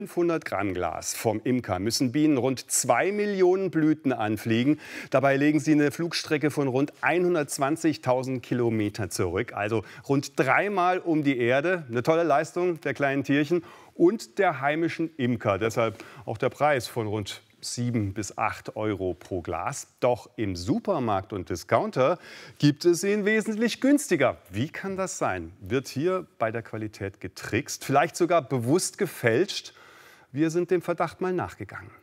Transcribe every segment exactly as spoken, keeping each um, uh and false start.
fünfhundert Gramm Glas vom Imker müssen Bienen rund zwei Millionen Blüten anfliegen. Dabei legen sie eine Flugstrecke von rund hundertzwanzigtausend Kilometer zurück, also rund dreimal um die Erde. Eine tolle Leistung der kleinen Tierchen und der heimischen Imker. Deshalb auch der Preis von rund sieben bis acht Euro pro Glas. Doch im Supermarkt und Discounter gibt es ihn wesentlich günstiger. Wie kann das sein? Wird hier bei der Qualität getrickst, vielleicht sogar bewusst gefälscht? Wir sind dem Verdacht mal nachgegangen.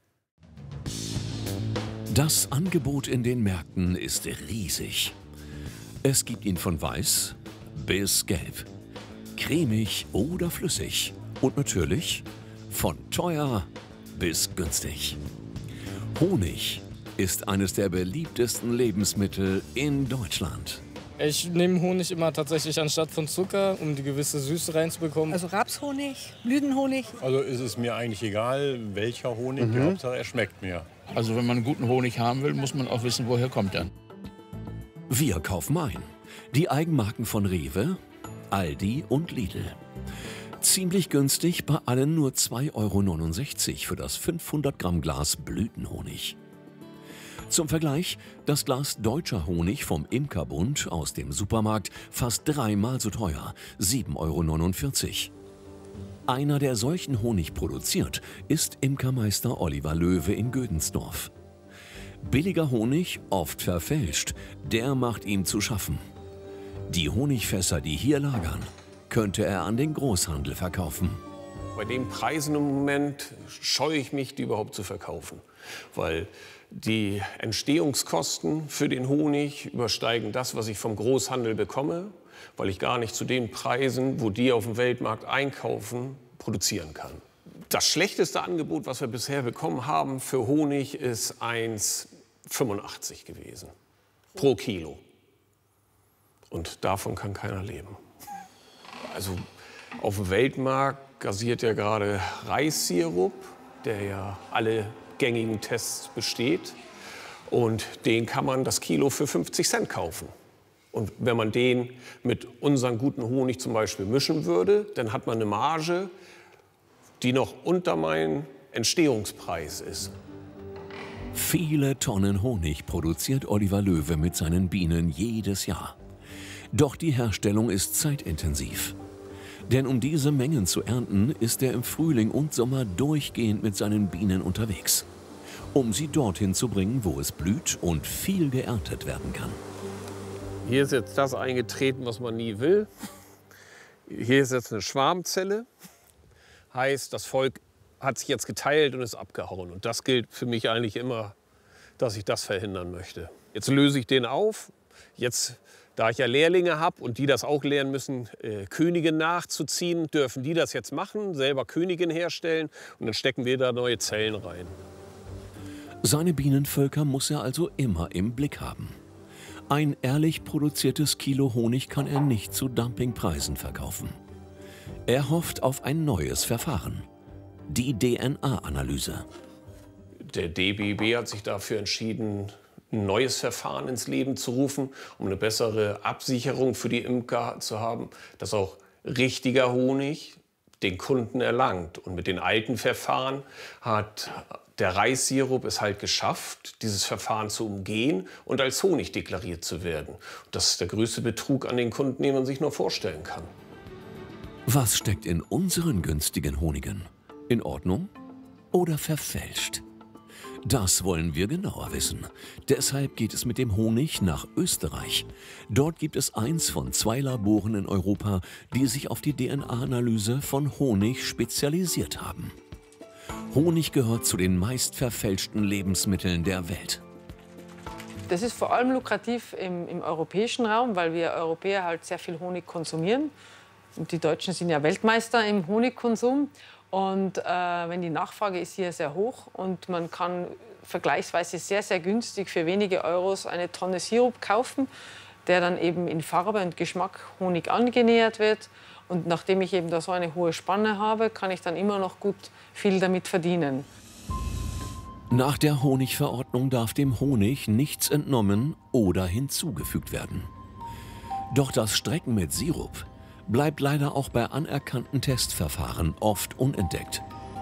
Das Angebot in den Märkten ist riesig. Es gibt ihn von weiß bis gelb, cremig oder flüssig und natürlich von teuer bis günstig. Honig ist eines der beliebtesten Lebensmittel in Deutschland. Ich nehme Honig immer tatsächlich anstatt von Zucker, um die gewisse Süße reinzubekommen. Also Rapshonig, Blütenhonig. Also ist es mir eigentlich egal, welcher Honig, mhm. Hauptsache er schmeckt mir. Also wenn man guten Honig haben will, muss man auch wissen, woher kommt er. Wir kaufen ein. Die Eigenmarken von Rewe, Aldi und Lidl. Ziemlich günstig, bei allen nur zwei Euro neunundsechzig für das fünfhundert Gramm Glas Blütenhonig. Zum Vergleich, das Glas deutscher Honig vom Imkerbund aus dem Supermarkt fast dreimal so teuer, sieben Euro neunundvierzig. Einer, der solchen Honig produziert, ist Imkermeister Oliver Löwe in Gödensdorf. Billiger Honig, oft verfälscht, der macht ihm zu schaffen. Die Honigfässer, die hier lagern, könnte er an den Großhandel verkaufen. Bei den Preisen im Moment scheue ich mich, die überhaupt zu verkaufen, weil die Entstehungskosten für den Honig übersteigen das, was ich vom Großhandel bekomme, weil ich gar nicht zu den Preisen, wo die auf dem Weltmarkt einkaufen, produzieren kann. Das schlechteste Angebot, was wir bisher bekommen haben für Honig, ist eins Komma fünfundachtzig gewesen pro Kilo. Und davon kann keiner leben. Also auf dem Weltmarkt gassiert ja gerade Reissirup, der ja alle gängigen Tests besteht. Und den kann man das Kilo für fünfzig Cent kaufen. Und wenn man den mit unserem guten Honig zum Beispiel mischen würde, dann hat man eine Marge, die noch unter meinem Entstehungspreis ist. Viele Tonnen Honig produziert Oliver Löwe mit seinen Bienen jedes Jahr. Doch die Herstellung ist zeitintensiv. Denn um diese Mengen zu ernten, ist er im Frühling und Sommer durchgehend mit seinen Bienen unterwegs, um sie dorthin zu bringen, wo es blüht und viel geerntet werden kann. Hier ist jetzt das eingetreten, was man nie will. Hier ist jetzt eine Schwarmzelle. Heißt, das Volk hat sich jetzt geteilt und ist abgehauen. Und das gilt für mich eigentlich immer, dass ich das verhindern möchte. Jetzt löse ich den auf. Jetzt, da ich ja Lehrlinge habe und die das auch lernen müssen, äh, Königin nachzuziehen, dürfen die das jetzt machen, selber Königin herstellen. Und dann stecken wir da neue Zellen rein. Seine Bienenvölker muss er also immer im Blick haben. Ein ehrlich produziertes Kilo Honig kann er nicht zu Dumpingpreisen verkaufen. Er hofft auf ein neues Verfahren. Die D N A-Analyse. Der D B B hat sich dafür entschieden, ein neues Verfahren ins Leben zu rufen, um eine bessere Absicherung für die Imker zu haben, dass auch richtiger Honig den Kunden erlangt. Und mit den alten Verfahren hat der Reissirup es halt geschafft, dieses Verfahren zu umgehen und als Honig deklariert zu werden. Und das ist der größte Betrug an den Kunden, den man sich nur vorstellen kann. Was steckt in unseren günstigen Honigen? In Ordnung oder verfälscht? Das wollen wir genauer wissen. Deshalb geht es mit dem Honig nach Österreich. Dort gibt es eins von zwei Laboren in Europa, die sich auf die D N A-Analyse von Honig spezialisiert haben. Honig gehört zu den meist verfälschten Lebensmitteln der Welt. Das ist vor allem lukrativ im, im europäischen Raum, weil wir Europäer halt sehr viel Honig konsumieren. Und die Deutschen sind ja Weltmeister im Honigkonsum. Und äh, wenn die Nachfrage ist hier sehr hoch und man kann vergleichsweise sehr, sehr günstig für wenige Euros eine Tonne Sirup kaufen, der dann eben in Farbe und Geschmack Honig angenähert wird. Und nachdem ich eben da so eine hohe Spanne habe, kann ich dann immer noch gut viel damit verdienen. Nach der Honigverordnung darf dem Honig nichts entnommen oder hinzugefügt werden. Doch das Strecken mit Sirup bleibt leider auch bei anerkannten Testverfahren oft unentdeckt.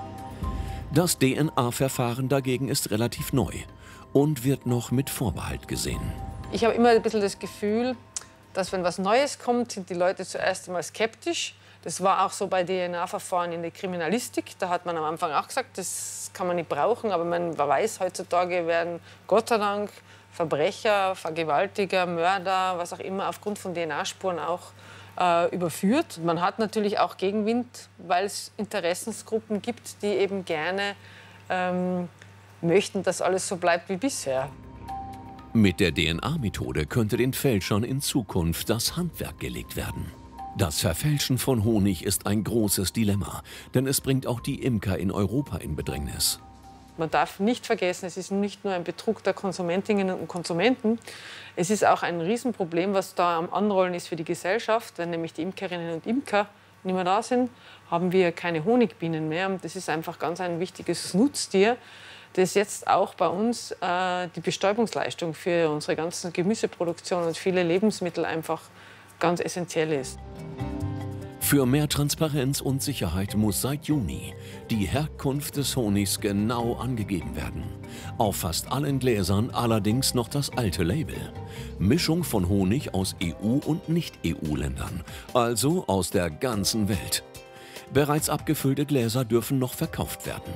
Das D N A-Verfahren dagegen ist relativ neu und wird noch mit Vorbehalt gesehen. Ich habe immer ein bisschen das Gefühl, dass wenn was Neues kommt, sind die Leute zuerst einmal skeptisch. Das war auch so bei D N A-Verfahren in der Kriminalistik. Da hat man am Anfang auch gesagt, das kann man nicht brauchen. Aber man weiß, heutzutage werden Gott sei Dank Verbrecher, Vergewaltiger, Mörder, was auch immer, aufgrund von D N A-Spuren auch äh, überführt. Man hat natürlich auch Gegenwind, weil es Interessensgruppen gibt, die eben gerne ähm, möchten, dass alles so bleibt wie bisher. Mit der D N A-Methode könnte den Fälschern in Zukunft das Handwerk gelegt werden. Das Verfälschen von Honig ist ein großes Dilemma, denn es bringt auch die Imker in Europa in Bedrängnis. Man darf nicht vergessen, es ist nicht nur ein Betrug der Konsumentinnen und Konsumenten, es ist auch ein Riesenproblem, was da am Anrollen ist für die Gesellschaft. Wenn nämlich die Imkerinnen und Imker nicht mehr da sind, haben wir keine Honigbienen mehr. Und das ist einfach ganz ein wichtiges Nutztier, das jetzt auch bei uns äh, die Bestäubungsleistung für unsere ganzen Gemüseproduktion und viele Lebensmittel einfach ganz essentiell ist. Für mehr Transparenz und Sicherheit muss seit Juni die Herkunft des Honigs genau angegeben werden. Auf fast allen Gläsern allerdings noch das alte Label. Mischung von Honig aus E U- und Nicht-E U-Ländern, also aus der ganzen Welt. Bereits abgefüllte Gläser dürfen noch verkauft werden.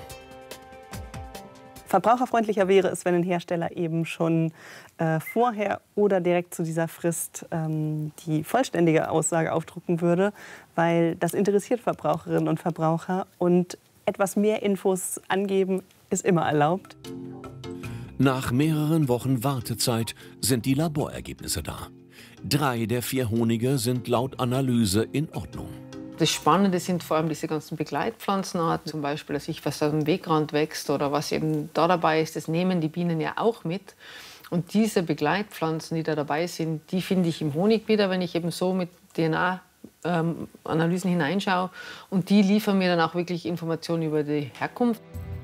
Verbraucherfreundlicher wäre es, wenn ein Hersteller eben schon äh, vorher oder direkt zu dieser Frist ähm, die vollständige Aussage aufdrucken würde, weil das interessiert Verbraucherinnen und Verbraucher und etwas mehr Infos angeben ist immer erlaubt. Nach mehreren Wochen Wartezeit sind die Laborergebnisse da. Drei der vier Honige sind laut Analyse in Ordnung. Das Spannende sind vor allem diese ganzen Begleitpflanzenarten, zum Beispiel, dass ich was am Wegrand wächst oder was eben da dabei ist, das nehmen die Bienen ja auch mit. Und diese Begleitpflanzen, die da dabei sind, die finde ich im Honig wieder, wenn ich eben so mit D N A-Analysen hineinschaue. Und die liefern mir dann auch wirklich Informationen über die Herkunft.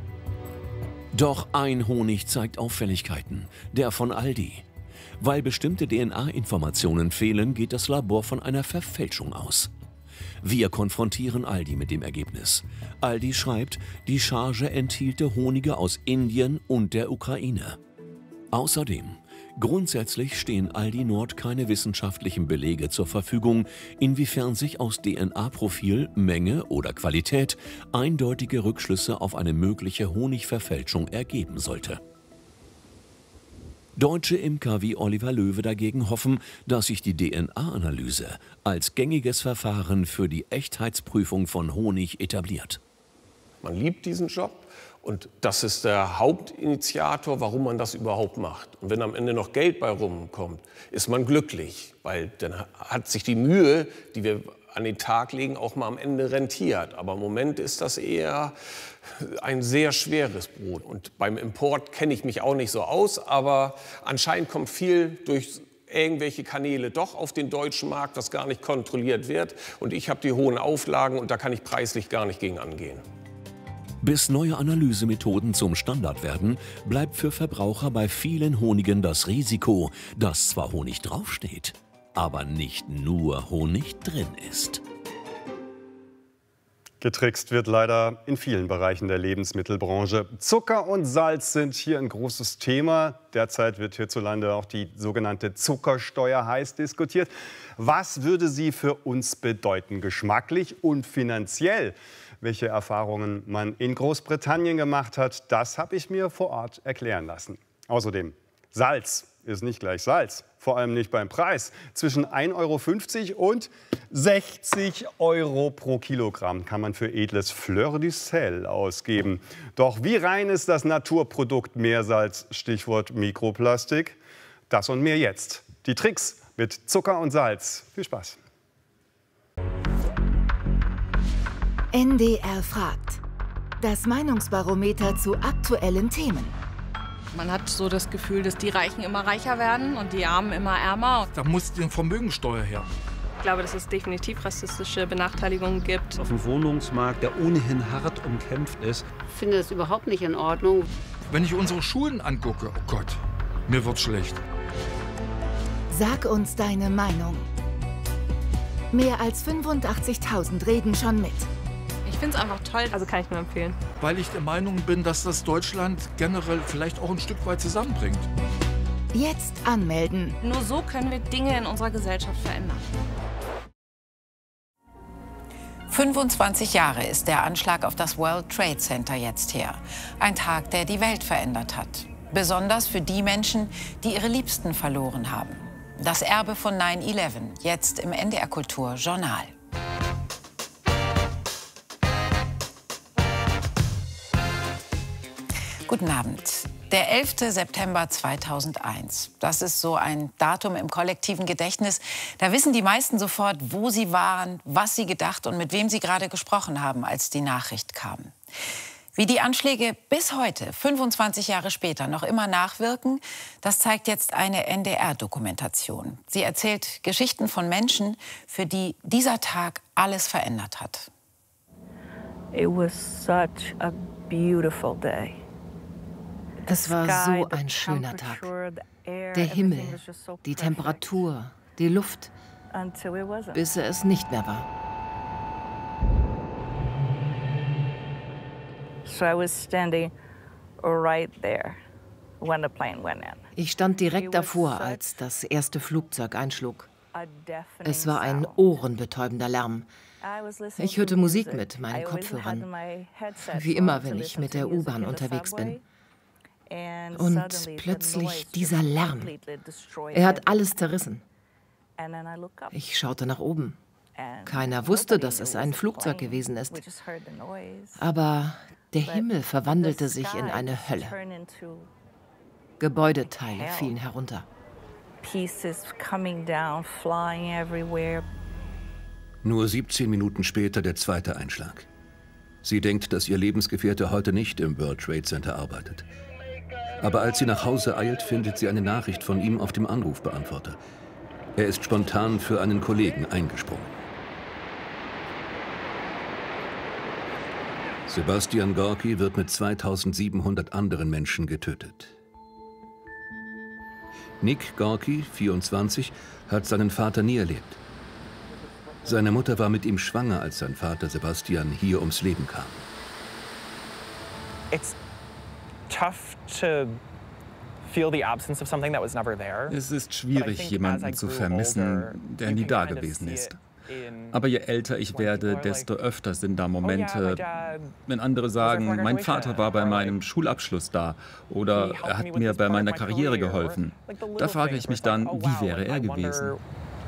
Doch ein Honig zeigt Auffälligkeiten, der von Aldi. Weil bestimmte D N A-Informationen fehlen, geht das Labor von einer Verfälschung aus. Wir konfrontieren Aldi mit dem Ergebnis. Aldi schreibt, die Charge enthielte Honige aus Indien und der Ukraine. Außerdem, grundsätzlich stehen Aldi Nord keine wissenschaftlichen Belege zur Verfügung, inwiefern sich aus D N A-Profil, Menge oder Qualität eindeutige Rückschlüsse auf eine mögliche Honigverfälschung ergeben sollte. Deutsche Imker wie Oliver Löwe dagegen hoffen, dass sich die D N A-Analyse als gängiges Verfahren für die Echtheitsprüfung von Honig etabliert. Man liebt diesen Job und das ist der Hauptinitiator, warum man das überhaupt macht. Und wenn am Ende noch Geld bei rumkommt, ist man glücklich, weil dann hat sich die Mühe, die wir an den Tag legen, auch mal am Ende rentiert. Aber im Moment ist das eher ein sehr schweres Brot. Und beim Import kenne ich mich auch nicht so aus, aber anscheinend kommt viel durch irgendwelche Kanäle doch auf den deutschen Markt, was gar nicht kontrolliert wird. Und ich habe die hohen Auflagen und da kann ich preislich gar nicht gegen angehen. Bis neue Analysemethoden zum Standard werden, bleibt für Verbraucher bei vielen Honigen das Risiko, dass zwar Honig draufsteht, aber nicht nur Honig drin ist. Getrickst wird leider in vielen Bereichen der Lebensmittelbranche. Zucker und Salz sind hier ein großes Thema. Derzeit wird hierzulande auch die sogenannte Zuckersteuer heiß diskutiert. Was würde sie für uns bedeuten, geschmacklich und finanziell? Welche Erfahrungen man in Großbritannien gemacht hat, das habe ich mir vor Ort erklären lassen. Außerdem, Salz ist nicht gleich Salz, vor allem nicht beim Preis. Zwischen ein Euro fünfzig und sechzig Euro pro Kilogramm kann man für edles Fleur du Sel ausgeben. Doch wie rein ist das Naturprodukt Meersalz, Stichwort Mikroplastik? Das und mehr jetzt. Die Tricks mit Zucker und Salz. Viel Spaß. N D R fragt. Das Meinungsbarometer zu aktuellen Themen. Man hat so das Gefühl, dass die Reichen immer reicher werden und die Armen immer ärmer. Da muss die Vermögensteuer her. Ich glaube, dass es definitiv rassistische Benachteiligungen gibt. Auf dem Wohnungsmarkt, der ohnehin hart umkämpft ist. Ich finde das überhaupt nicht in Ordnung. Wenn ich unsere Schulen angucke, oh Gott, mir wird schlecht. Sag uns deine Meinung. Mehr als fünfundachtzigtausend reden schon mit. Ich finde es einfach toll. Also kann ich nur empfehlen. Weil ich der Meinung bin, dass das Deutschland generell vielleicht auch ein Stück weit zusammenbringt. Jetzt anmelden. Nur so können wir Dinge in unserer Gesellschaft verändern. fünfundzwanzig Jahre ist der Anschlag auf das World Trade Center jetzt her. Ein Tag, der die Welt verändert hat. Besonders für die Menschen, die ihre Liebsten verloren haben. Das Erbe von neun elf, jetzt im N D R Kultur Journal. Guten Abend. Der elfte September zweitausendeins. Das ist so ein Datum im kollektiven Gedächtnis. Da wissen die meisten sofort, wo sie waren, was sie gedacht und mit wem sie gerade gesprochen haben, als die Nachricht kam. Wie die Anschläge bis heute, fünfundzwanzig Jahre später, noch immer nachwirken, das zeigt jetzt eine N D R-Dokumentation. Sie erzählt Geschichten von Menschen, für die dieser Tag alles verändert hat. It was such a beautiful day. Es war so ein schöner Tag. Der Himmel, die Temperatur, die Luft, bis er es nicht mehr war. Ich stand direkt davor, als das erste Flugzeug einschlug. Es war ein ohrenbetäubender Lärm. Ich hörte Musik mit meinen Kopfhörern, wie immer, wenn ich mit der U-Bahn unterwegs bin. Und plötzlich dieser Lärm. Er hat alles zerrissen. Ich schaute nach oben. Keiner wusste, dass es ein Flugzeug gewesen ist. Aber der Himmel verwandelte sich in eine Hölle. Gebäudeteile fielen herunter. Nur siebzehn Minuten später der zweite Einschlag. Sie denkt, dass ihr Lebensgefährte heute nicht im World Trade Center arbeitet. Aber als sie nach Hause eilt, findet sie eine Nachricht von ihm auf dem Anrufbeantworter. Er ist spontan für einen Kollegen eingesprungen. Sebastian Gorki wird mit zweitausendsiebenhundert anderen Menschen getötet. Nick Gorki, vierundzwanzig, hat seinen Vater nie erlebt. Seine Mutter war mit ihm schwanger, als sein Vater Sebastian hier ums Leben kam. It's tough to feel the absence of something that was never there. Es ist schwierig, jemanden zu vermissen, der nie da gewesen ist. Aber je älter ich werde, desto öfter sind da Momente, wenn andere sagen, mein Vater war bei meinem Schulabschluss da oder er hat mir bei meiner Karriere geholfen. Da frage ich mich dann, wie wäre er gewesen?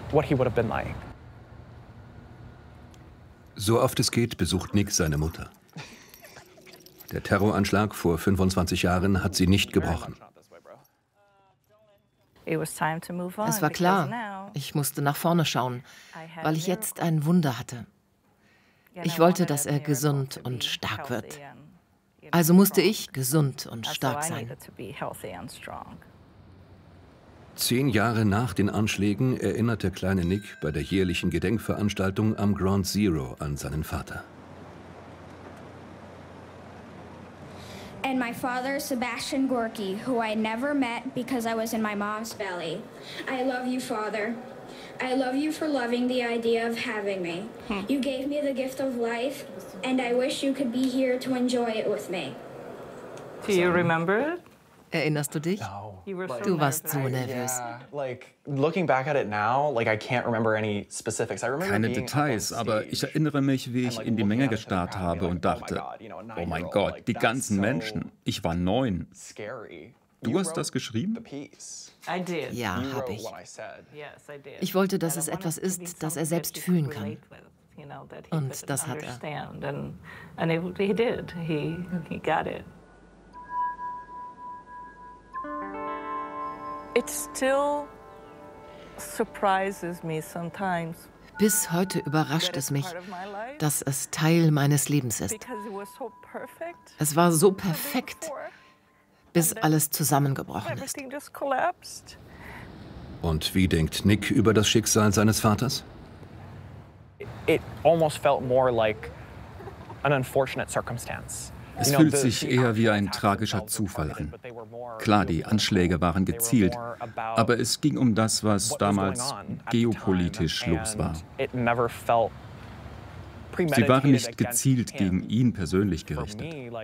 So oft es geht, besucht Nick seine Mutter. Der Terroranschlag vor fünfundzwanzig Jahren hat sie nicht gebrochen. Es war klar, ich musste nach vorne schauen, weil ich jetzt ein Wunder hatte. Ich wollte, dass er gesund und stark wird. Also musste ich gesund und stark sein. Zehn Jahre nach den Anschlägen erinnert der kleine Nick bei der jährlichen Gedenkveranstaltung am Ground Zero an seinen Vater. And my father, Sebastian Gorki, who I never met because I was in my mom's belly. I love you, Father. I love you for loving the idea of having me. You gave me the gift of life, and I wish you could be here to enjoy it with me. Do you remember it? Erinnerst du dich? Du warst so nervös. Keine Details, aber ich erinnere mich, wie ich in die Menge gestarrt habe und dachte, oh mein Gott, die ganzen Menschen. Ich war neun. Du hast das geschrieben? Ja, habe ich. Ich wollte, dass es etwas ist, das er selbst fühlen kann. Und das hat er. It still surprises me sometimes. Bis heute überrascht es mich, dass es Teil meines Lebens ist. Es war so perfekt, bis alles zusammengebrochen ist. Und wie denkt Nick über das Schicksal seines Vaters? It almost felt more like an unfortunate circumstance. Es fühlt sich eher wie ein tragischer Zufall an. Klar, die Anschläge waren gezielt, aber es ging um das, was damals geopolitisch los war. Sie waren nicht gezielt gegen ihn persönlich gerichtet.